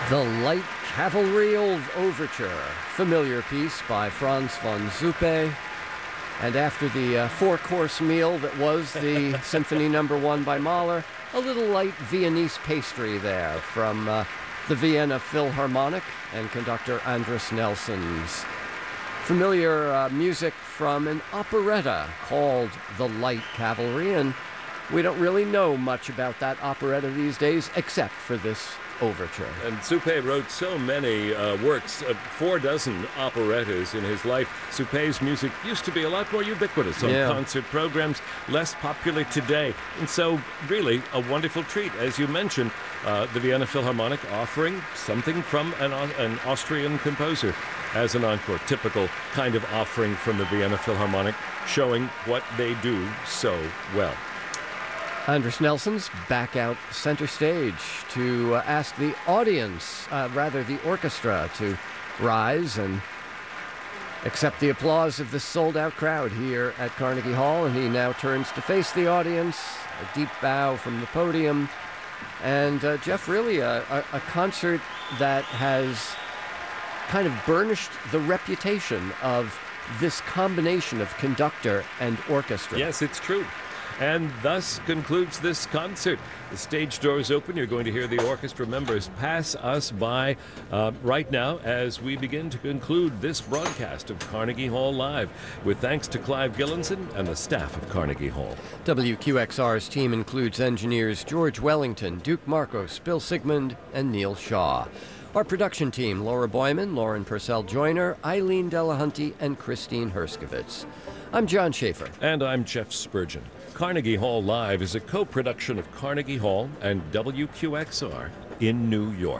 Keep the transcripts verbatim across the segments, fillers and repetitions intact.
The Light Cavalry Overture, familiar piece by Franz von Zuppe. And after the uh, four-course meal that was the Symphony Number One by Mahler, a little light Viennese pastry there from uh, the Vienna Philharmonic and conductor Andris Nelsons. Familiar uh, music from an operetta called The Light Cavalry, and we don't really know much about that operetta these days except for this overture. And Zuppe wrote so many uh, works, uh, four dozen operettas in his life. Zuppe's music used to be a lot more ubiquitous on Yeah. concert programs, less popular today. And so, really, a wonderful treat. As you mentioned, uh, the Vienna Philharmonic offering something from an, Au- an Austrian composer as an encore. Typical kind of offering from the Vienna Philharmonic, showing what they do so well. Andris Nelsons back out center stage to uh, ask the audience, uh, rather the orchestra, to rise and accept the applause of this sold-out crowd here at Carnegie Hall. And he now turns to face the audience, a deep bow from the podium. And uh, Jeff, really a, a, a concert that has kind of burnished the reputation of this combination of conductor and orchestra. Yes, it's true. And thus concludes this concert. The stage doors open. You're going to hear the orchestra members pass us by uh, right now as we begin to conclude this broadcast of Carnegie Hall Live, with thanks to Clive Gillinson and the staff of Carnegie Hall. W Q X R's team includes engineers George Wellington, Duke Marcos, Bill Sigmund, and Neil Shaw. Our production team, Laura Boyman, Lauren Purcell-Joyner, Eileen Delahunty, and Christine Herskovitz. I'm John Schaefer. And I'm Jeff Spurgeon. Carnegie Hall Live is a co-production of Carnegie Hall and W Q X R in New York.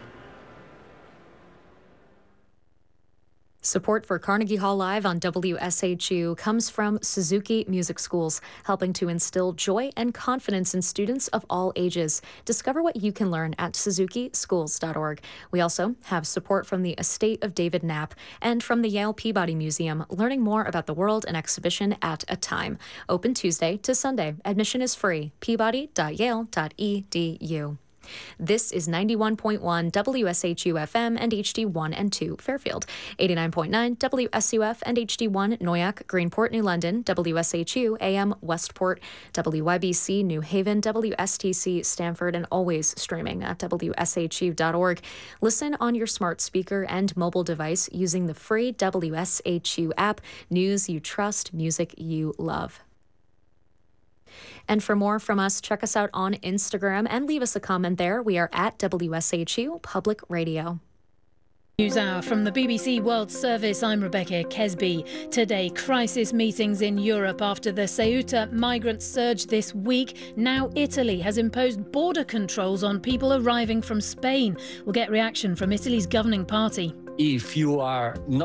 Support for Carnegie Hall Live on W S H U comes from Suzuki Music Schools, helping to instill joy and confidence in students of all ages. Discover what you can learn at suzuki schools dot org. We also have support from the estate of David Knapp and from the Yale Peabody Museum, learning more about the world and exhibition at a time. Open Tuesday to Sunday. Admission is free. peabody dot yale dot e d u. This is ninety-one point one W S H U F M and H D one and two Fairfield, eighty-nine point nine W S U F and H D one Noyak, Greenport, New London, W S H U A M Westport, W Y B C New Haven, W S T C Stanford, and always streaming at W S H U dot org. Listen on your smart speaker and mobile device using the free W S H U app. News you trust, music you love. And for more from us, check us out on Instagram and leave us a comment there. We are at W S H U Public Radio. News Hour from the B B C World Service. I'm Rebecca Kesby. Today, crisis meetings in Europe after the Ceuta migrant surge this week. Now Italy has imposed border controls on people arriving from Spain. We'll get reaction from Italy's governing party. If you are not